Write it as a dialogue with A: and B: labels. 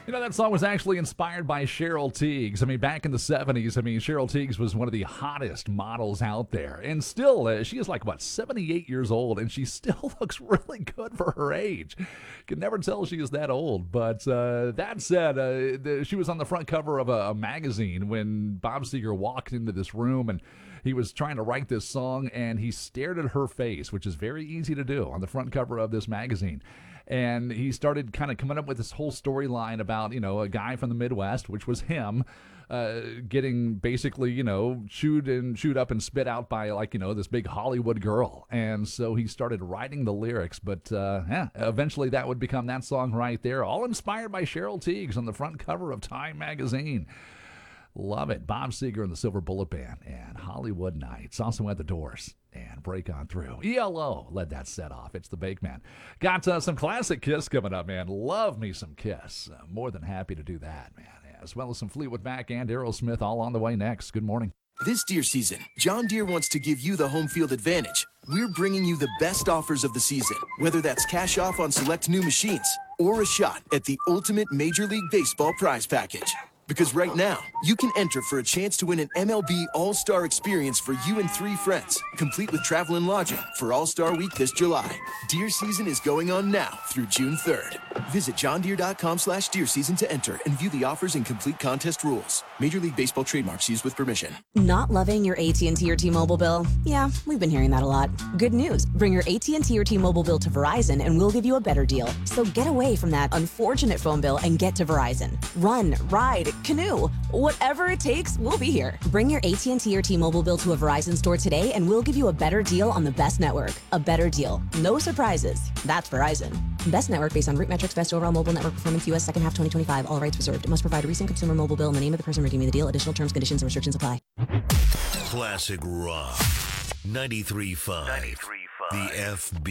A: You know, that song was actually inspired by Cheryl Tiegs. I mean, back in the 70s, Cheryl Tiegs was one of the hottest models out there. And still, she is like, 78 years old, and she still looks really good for her age. Can never tell she is that old. But that said, she was on the front cover of a magazine when Bob Seger walked into this room, and he was trying to write this song, and he stared at her face, which is very easy to do on the front cover of this magazine. And he started kind of coming up with this whole storyline about, a guy from the Midwest, which was him, getting basically, chewed up and spit out by, this big Hollywood girl. And so he started writing the lyrics. But eventually that would become that song right there, all inspired by Cheryl Tiegs on the front cover of Time magazine. Love it. Bob Seger and the Silver Bullet Band and Hollywood Nights. Also at the Doors and Break On Through. ELO led that set off. It's the Bake Man. Got some classic Kiss coming up, man. Love me some Kiss. More than happy to do that, man. As well as some Fleetwood Mac and Aerosmith all on the way next. Good morning.
B: This deer season, John Deere wants to give you the home field advantage. We're bringing you the best offers of the season, whether that's cash off on select new machines or a shot at the ultimate Major League Baseball prize package. Because right now, you can enter for a chance to win an MLB All-Star experience for you and 3 friends, complete with travel and lodging for All-Star Week this July. Deer season is going on now through June 3rd. Visit johndeere.com/deer season to enter and view the offers and complete contest rules. Major League Baseball trademarks used with permission.
C: Not loving your AT&T or T-Mobile bill? Yeah, we've been hearing that a lot. Good news. Bring your AT&T or T-Mobile bill to Verizon and we'll give you a better deal. So get away from that unfortunate phone bill and get to Verizon. Run, ride, canoe. Whatever it takes, we'll be here. Bring your AT&T or T-Mobile bill to a Verizon store today and we'll give you a better deal on the best network. A better deal. No surprises. That's Verizon. Best network based on root metrics, best overall mobile network performance, U.S. second half 2025. All rights reserved. It must provide a recent consumer mobile bill and the name of the person redeeming the deal. Additional terms, conditions, and restrictions apply.
D: Classic Rock 93.5. The FB.